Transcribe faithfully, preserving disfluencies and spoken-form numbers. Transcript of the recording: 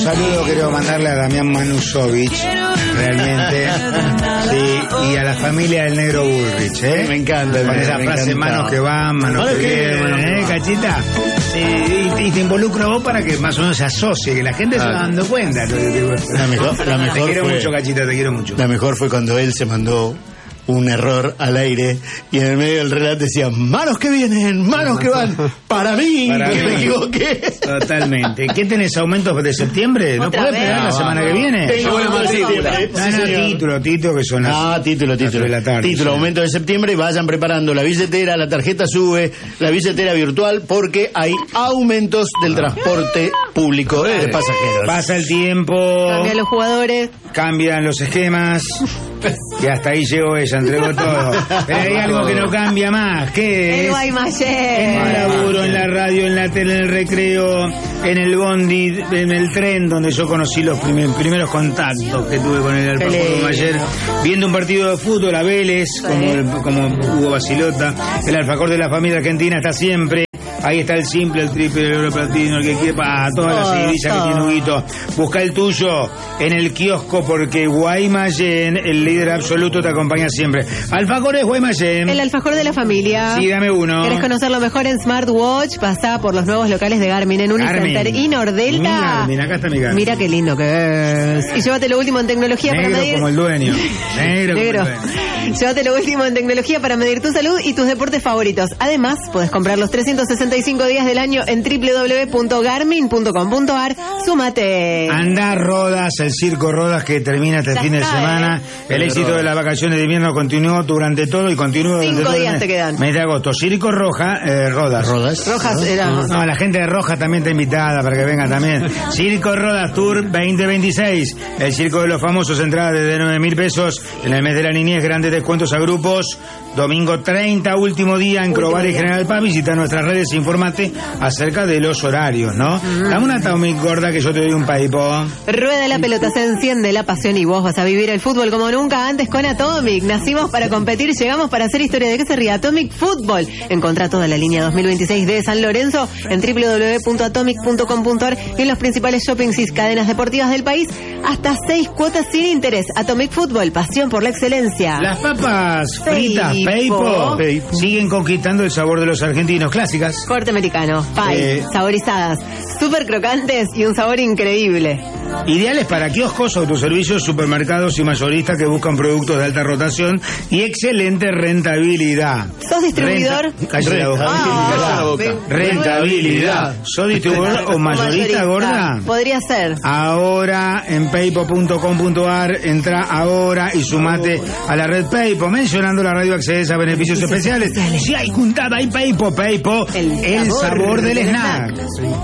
Un saludo quiero mandarle a Damián Manusovic, realmente, sí, y a la familia del negro Bullrich, ¿eh? Me encanta. Con esa frase, manos que van, manos que vienen, ¿eh, Cachita? Y, y te involucro a vos para que más o menos se asocie, que la gente ah. se va dando cuenta. La mejor, la mejor te quiero fue, mucho, Cachita, te quiero mucho. La mejor fue cuando él se mandó un error al aire y en el medio del relato decía, manos que vienen, manos que van, para mí, para que mí. me equivoqué. Totalmente. ¿Qué tenés, aumentos de septiembre? ¿No podés pegar la semana que viene? Tengo no, septiembre. No, no, título, título, que son las... Ah, título, título. La tarde, título, sí. Aumento de septiembre, vayan preparando la billetera, la tarjeta sube, la billetera virtual, porque hay aumentos del transporte público de pasajeros. Pasa el tiempo. Cambian los jugadores. Cambian los esquemas. Y hasta ahí llegó ella, entregó todo. Pero hay algo que no cambia más. ¿Qué es? El Guaymallén. En el laburo, en la radio, en la tele, en el recreo, en el bondi, en el tren, donde yo conocí los primer, primeros contactos que tuve con el Alfajor Guaymallén. Viendo un partido de fútbol a Vélez, como, como Hugo Basilota. El Alfajor de la familia argentina está siempre. Ahí está el simple, el triple, el oro platino, el que quepa, todas las seguidillas que tiene Huguito. Busca el tuyo en el kiosco porque Guaymallén, el líder absoluto, te acompaña siempre. Alfajores Guaymallén. El alfajor de la familia. Sí, dame uno. ¿Querés conocerlo mejor en Smartwatch? Pasá por los nuevos locales de Garmin en Unicenter y Nordelta. Garmin, acá está mi Garmin. Mira qué lindo que es. Y llévate lo último en tecnología Negro para medir... como el dueño. Negro, Negro. como el dueño. Llévate lo último en tecnología para medir tu salud y tus deportes favoritos. Además, podés comprar los trescientos sesenta y cinco días del año en doble u doble u doble u punto garmin punto com punto a r. Súmate. Andá Rodas, el circo Rodas que termina este Ya fin está, de semana. ¿eh? El éxito de las vacaciones de invierno continuó durante todo y continúa durante Cinco todo días el te quedan. mes de agosto. Circo Roja, eh, Rodas. Rodas. Rojas era... No, la gente de Rojas también está invitada para que venga también. Circo Rodas Tour veinte veintiséis. El circo de los famosos, entrada desde nueve mil pesos. En el mes de la niñez, grandes descuentos a grupos. Domingo treinta, último día en Crobar y General Paz. Visita nuestras redes e informate acerca de los horarios, ¿no? Mm. Dame una Atomic gorda que yo te doy un paipo. Rueda la pelota, se enciende la pasión y vos vas a vivir el fútbol como nunca antes con Atomic. Nacimos para competir, llegamos para hacer historia. ¿De qué se ríe? Atomic Fútbol. Encontrá toda la línea dos mil veintiséis de San Lorenzo en doble u doble u doble u punto atomic punto com punto a r y en los principales shoppings y cadenas deportivas del país. Hasta seis cuotas sin interés. Atomic Fútbol, pasión por la excelencia. Las papas fritas Peipo siguen conquistando el sabor de los argentinos. Clásicas. Corte americano. Pie. Eh, saborizadas. Súper crocantes y un sabor increíble. Ideales para kioscos, autoservicios, supermercados y mayoristas que buscan productos de alta rotación y excelente rentabilidad. ¿Sos distribuidor? Renta... Cállate la boca. Ah, la boca. Rentabilidad. ¿Sos distribuidor o mayorista, gorda? Podría ser. Ahora en peipo punto com punto a r entra ahora y sumate a la red Peipo. Mencionando la radio accedes a beneficios especiales. Si hay juntada, hay Peipo. Peipo, el, el sabor, sabor del snack. snack.